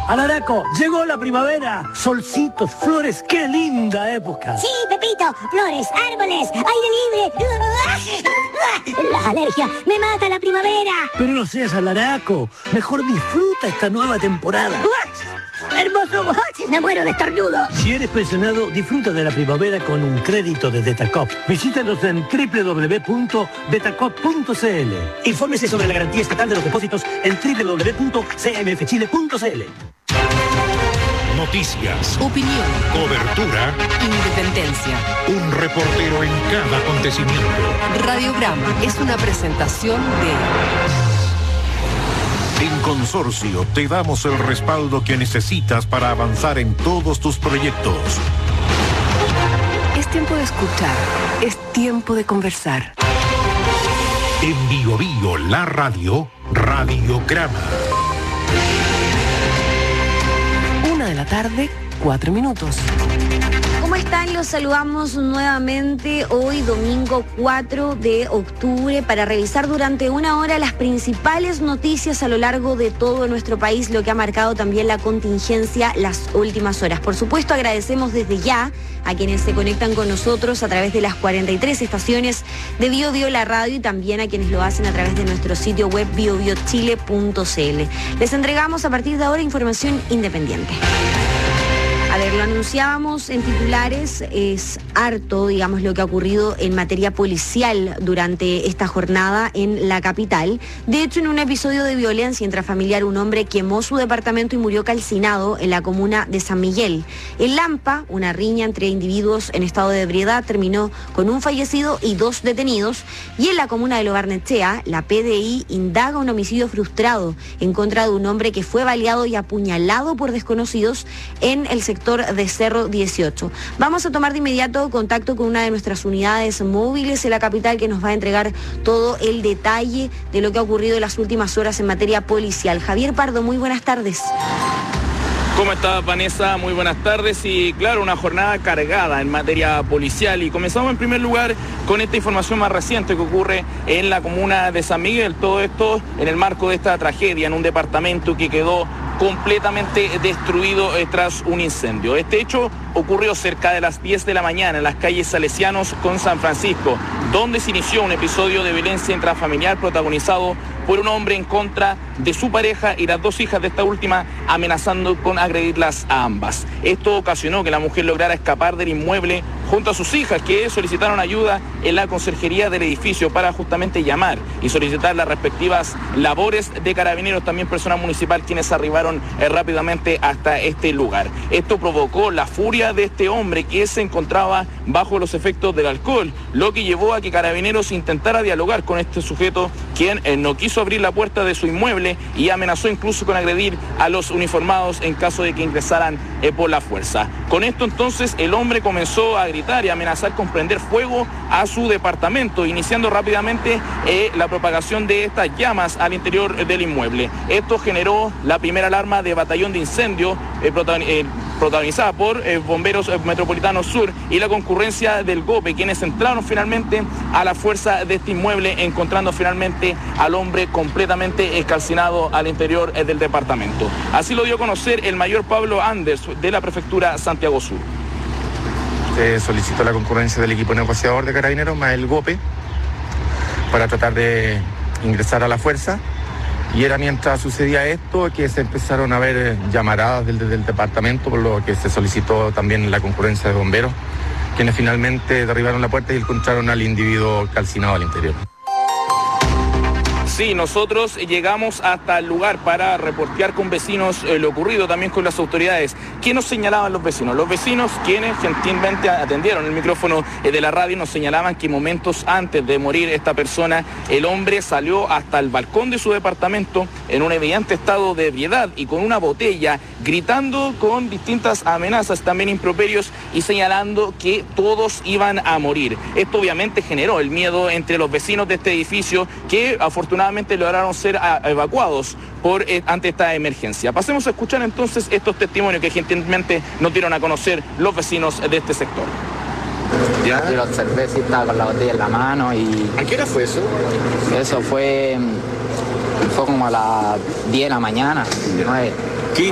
Alaraco, llegó la primavera. Solcitos, flores, qué linda época. Sí, Pepito, flores, árboles, aire libre. La alergia, me mata la primavera. Pero no seas alaraco, mejor disfruta esta nueva temporada. Hermoso, me muero de estornudo. Si eres pensionado, disfruta de la primavera con un crédito de Betacop. Visítanos en www.betacop.cl. Infórmese sobre la garantía estatal de los depósitos en www.cmfchile.cl. Noticias, opinión, cobertura, independencia. un reportero en cada acontecimiento. Radiograma es una presentación de... En Consorcio te damos el respaldo que necesitas para avanzar en todos tus proyectos. Es tiempo de escuchar, es tiempo de conversar. En Bio Bio, la radio, Radiograma. 1:00 PM, 4 minutos. ¿Cómo están? Los saludamos nuevamente hoy, domingo 4 de octubre, para revisar durante una hora las principales noticias a lo largo de todo nuestro país, lo que ha marcado también la contingencia las últimas horas. Por supuesto, agradecemos desde ya a quienes se conectan con nosotros a través de las 43 estaciones de Bio Bio la radio y también a quienes lo hacen a través de nuestro sitio web biobiochile.cl. Les entregamos a partir de ahora información independiente. A ver, lo anunciábamos en titulares, es harto, digamos, lo que ha ocurrido en materia policial durante esta jornada en la capital. De hecho, en un episodio de violencia intrafamiliar, un hombre quemó su departamento y murió calcinado en la comuna de San Miguel. En Lampa, una riña entre individuos en estado de ebriedad terminó con un fallecido y 2 detenidos. Y en la comuna de Lo Barnechea, la PDI indaga un homicidio frustrado en contra de un hombre que fue baleado y apuñalado por desconocidos en el sector de Cerro 18. Vamos a tomar de inmediato contacto con una de nuestras unidades móviles en la capital que nos va a entregar todo el detalle de lo que ha ocurrido en las últimas horas en materia policial. Javier Pardo, muy buenas tardes. ¿Cómo estás, Vanessa? Muy buenas tardes y claro, una jornada cargada en materia policial y comenzamos en primer lugar con esta información más reciente que ocurre en la comuna de San Miguel, todo esto en el marco de esta tragedia en un departamento que quedó completamente destruido tras un incendio. Este hecho ocurrió cerca de las 10 de la mañana en las calles Salesianos con San Francisco, donde se inició un episodio de violencia intrafamiliar protagonizado por un hombre en contra de su pareja y las 2 hijas de esta última, amenazando con agredirlas a ambas. Esto ocasionó que la mujer lograra escapar del inmueble junto a sus hijas, que solicitaron ayuda en la conserjería del edificio para justamente llamar y solicitar las respectivas labores de carabineros, también personal municipal, quienes arribaron rápidamente hasta este lugar. Esto provocó la furia de este hombre, que se encontraba bajo los efectos del alcohol, lo que llevó a que carabineros intentara dialogar con este sujeto, quien no quiso abrir la puerta de su inmueble y amenazó incluso con agredir a los uniformados en caso de que ingresaran por la fuerza. Con esto entonces el hombre comenzó a gritar y amenazar con prender fuego a su departamento, iniciando rápidamente la propagación de estas llamas al interior del inmueble. Esto generó la primera alarma de batallón de incendio protagonizada por Bomberos Metropolitanos Sur y la concurrencia del GOPE, quienes entraron finalmente a la fuerza de este inmueble, encontrando finalmente al hombre completamente calcinado al interior del departamento. Así lo dio a conocer el mayor Pablo Anders de la prefectura Santiago Sur. Solicitó la concurrencia del equipo negociador de carabineros más el GOPE para tratar de ingresar a la fuerza. Y era mientras sucedía esto que se empezaron a ver llamaradas del departamento, por lo que se solicitó también la concurrencia de bomberos, quienes finalmente derribaron la puerta y encontraron al individuo calcinado al interior. Sí, nosotros llegamos hasta el lugar para reportear con vecinos lo ocurrido, también con las autoridades. ¿Qué nos señalaban los vecinos? Los vecinos, quienes gentilmente atendieron el micrófono de la radio, nos señalaban que momentos antes de morir esta persona, el hombre salió hasta el balcón de su departamento en un evidente estado de ebriedad y con una botella, gritando con distintas amenazas, también improperios, y señalando que todos iban a morir. Esto obviamente generó el miedo entre los vecinos de este edificio, que afortunadamente lograron ser evacuados ante esta emergencia. Pasemos a escuchar entonces estos testimonios que gentilmente nos dieron a conocer los vecinos de este sector. ¿Ya? Yo lo observé, sí, estaba con la botella en la mano y... ¿A qué hora fue eso? Eso fue como a las 10 de la mañana, 9.